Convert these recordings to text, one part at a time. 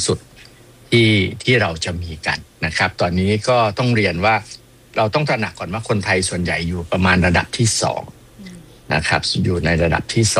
สุดที่เราจะมีกันนะครับตอนนี้ก็ต้องเรียนว่าเราต้องตระหนักก่อนว่าคนไทยส่วนใหญ่อยู่ประมาณระดับที่2นะครับอยู่ในระดับที่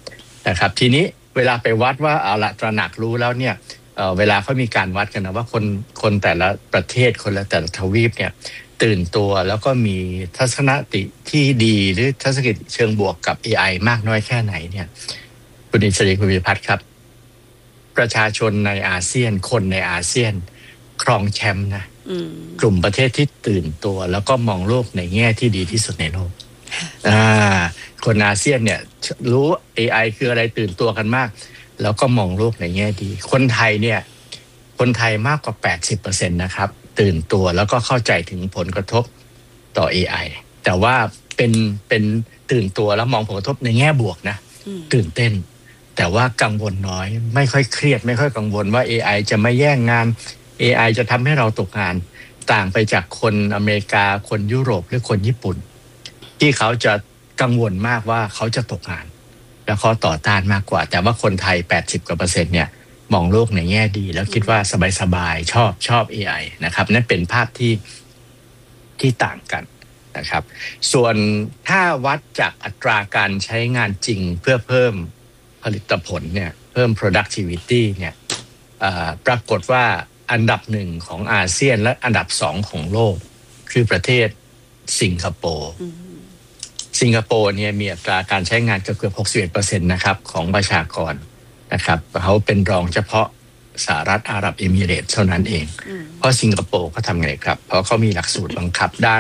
2นะครับทีนี้เวลาไปวัดว่าเอาละตระหนักรู้แล้วเนี่ยเวลาเขามีการวัดกันนะว่าคนแต่ละประเทศคนละแต่ละทวีปเนี่ยตื่นตัวแล้วก็มีทัศนคติที่ดีหรือทัศนคติเชิงบวกกับ AI มากน้อยแค่ไหนเนี่ยคุณอิสรีคุณวิพัฒน์ครับประชาชนในอาเซียนคนในอาเซียนครองแชมป์นะกลุ่มประเทศที่ตื่นตัวแล้วก็มองโลกในแง่ที่ดีที่สุดในโลกคนอาเซียนเนี่ยรู้ AI คืออะไรตื่นตัวกันมากแล้วก็มองโลกในแง่ดีคนไทยมากกว่า 80% นะครับตื่นตัวแล้วก็เข้าใจถึงผลกระทบต่อ AI แต่ว่าเป็นตื่นตัวแล้วมองผลกระทบในแง่บวกนะตื่นเต้นแต่ว่ากังวลน้อยไม่ค่อยเครียดไม่ค่อยกังวลว่า AI จะมาแย่งงาน AI จะทำให้เราตกงานต่างไปจากคนอเมริกาคนยุโรปหรือคนญี่ปุ่นที่เขาจะกังวลมากว่าเขาจะตกงานแล้วเขาต่อต้านมากกว่าแต่ว่าคนไทย80%กว่าเนี่ยมองโลกในแง่ดีแล้วคิดว่าสบายๆชอบ AI นะครับนั่นเป็นภาพที่ต่างกันนะครับส่วนถ้าวัดจากอัตราการใช้งานจริงเพื่อเพิ่มผลิตผลเนี่ยเพิ่ม productivity เนี่ยปรากฏว่าอันดับ1ของอาเซียนและอันดับ2ของโลกคือประเทศสิงคโปร์เนี่ยมีอัตราการใช้งานเกือบ 61% นะครับของประชากรนะครับเขาเป็นรองเฉพาะสหรัฐอาหรับเอมิเรตส์เท่านั้นเองเพราะสิงคโปร์เขาทำไงครับเพราะเขามีหลักสูตรบังคับด้าน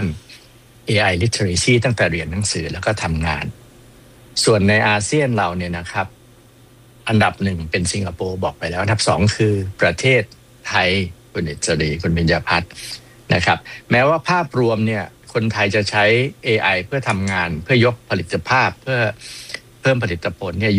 AI literacy ตั้งแต่เรียนหนังสือแล้วก็ทำงานส่วนในอาเซียนเราเนี่ยนะครับอันดับ1เป็นสิงคโปร์บอกไปแล้วอันดับ2คือประเทศไทยคุณอิสรีคุณเบญจพัฒน์นะครับแม้ว่าภาพรวมเนี่ยคนไทยจะใช้ AI เพื่อทำงานเพื่อยกผลิตภาพเพื่อเพิ่มผลิตผลเนี่ยอยู่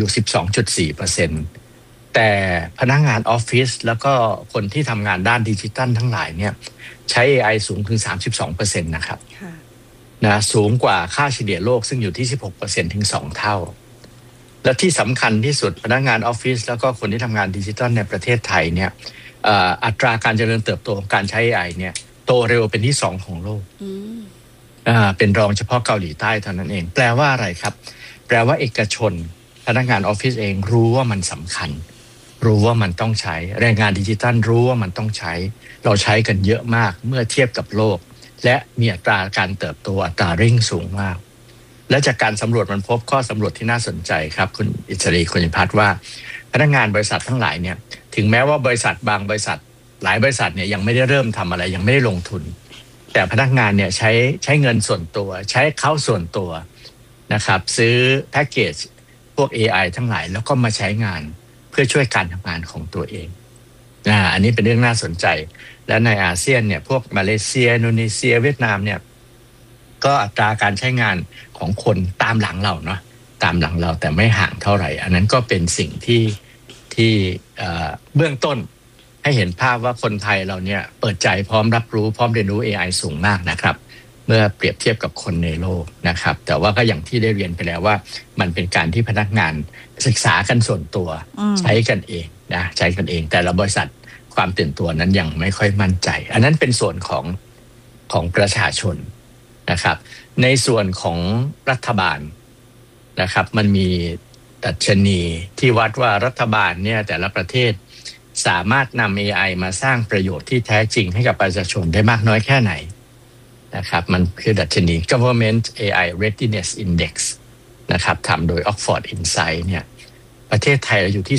12.4% แต่พนักงานออฟฟิศแล้วก็คนที่ทำงานด้านดิจิทัลทั้งหลายเนี่ยใช้ AI สูงถึง 32% นะครับนะสูงกว่าค่าเฉลี่ยโลกซึ่งอยู่ที่ 16% ถึง2เท่าและที่สำคัญที่สุดพนักงานออฟฟิศแล้วก็คนที่ทำงานดิจิทัลในประเทศไทยเนี่ยอัตราการเจริญเติบโตของการใช้ AI เนี่ยโตเร็วเป็นที่2ของโลกเป็นรองเฉพาะเกาหลีใต้เท่านั้นเองแปลว่าอะไรครับแปลว่าเอกชนพนักงานออฟฟิศเองรู้ว่ามันสำคัญรู้ว่ามันต้องใช้แรงงานดิจิทัลรู้ว่ามันต้องใช้เราใช้กันเยอะมากเมื่อเทียบกับโลกและมีอัตราการเติบโตอัตราเร่งสูงมากและจากการสำรวจมันพบข้อสำรวจที่น่าสนใจครับคุณอิสรีคุณยิพัฒน์ว่าพนักงานบริษัททั้งหลายเนี่ยถึงแม้ว่าบริษัทบางบริษัทหลายบริษัทเนี่ยยังไม่ได้เริ่มทำอะไรยังไม่ได้ลงทุนแต่พนักงานเนี่ยใช้เงินส่วนตัวใช้เขาส่วนตัวนะครับซื้อแพ็กเกจพวก AI ทั้งหลายแล้วก็มาใช้งานเพื่อช่วยการทำงานของตัวเองอันนี้เป็นเรื่องน่าสนใจและในอาเซียนเนี่ยพวกมาเลเซียอินโดนีเซียเวียดนามเนี่ยก็อัตราการใช้งานของคนตามหลังเราเนาะตามหลังเราแต่ไม่ห่างเท่าไหร่อันนั้นก็เป็นสิ่งที่เบื้องต้นให้เห็นภาพว่าคนไทยเราเนี่ยเปิดใจพร้อมรับรู้พร้อมเรียนรู้ AI สูงมากนะครับเมื่อเปรียบเทียบกับคนในโลกนะครับแต่ว่าก็อย่างที่ได้เรียนไปแล้วว่ามันเป็นการที่พนักงานศึกษากันส่วนตัวใช้กันเองนะใช้กันเองแต่ละบริษัทความตื่นตัวนั้นยังไม่ค่อยมั่นใจอันนั้นเป็นส่วนของประชาชนนะครับในส่วนของรัฐบาลนะครับมันมีดัชนีที่วัดว่ารัฐบาลเนี่ยแต่ละประเทศสามารถนำ AI มาสร้างประโยชน์ที่แท้จริงให้กับประชาชนได้มากน้อยแค่ไหนนะครับมันคือดัชนี Government AI Readiness Index นะครับทำโดย Oxford Insight เนี่ยประเทศไทยเราอยู่ที่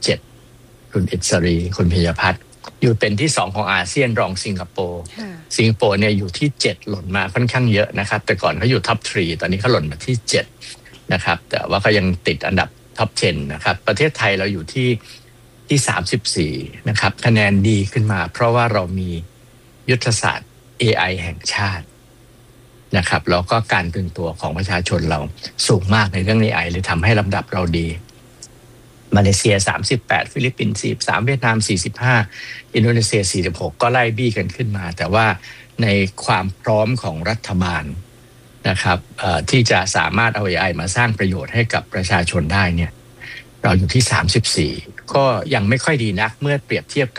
37คุณอิสรีคุณพิยพัฒน์อยู่เป็นที่2ของอาเซียนรองสิงคโปร์เนี่ยอยู่ที่7หล่นมาค่อนข้างเยอะนะครับแต่ก่อนเขาอยู่ท็อป3ตอนนี้เขาหล่นมาที่7นะครับแต่ว่าก็ยังติดอันดับท็อป10นะครับประเทศไทยเราอยู่ที่34นะครับคะแนนดีขึ้นมาเพราะว่าเรามียุทธศาสตร์ AI แห่งชาตินะครับแล้วก็การตื่นตัวของประชาชนเราสูงมากในเรื่อง AI เลยทำให้ลำดับเราดีมาเลเซีย38ฟิลิปปินส์43เวียดนาม45อินโดนีเซีย46ก็ไล่บี้กันขึ้นมาแต่ว่าในความพร้อมของรัฐบาลนะครับที่จะสามารถเอา AI มาสร้างประโยชน์ให้กับประชาชนได้เนี่ยเราอยู่ที่34ก็ยังไม่ค่อยดีนักเมื่อเปรียบเทียบ